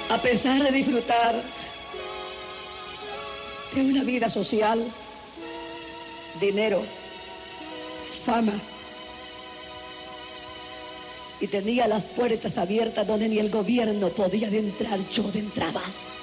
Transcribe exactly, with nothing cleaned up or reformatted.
A pesar de disfrutar de una vida social, dinero, fama, y tenía las puertas abiertas donde ni el gobierno podía entrar, yo entraba.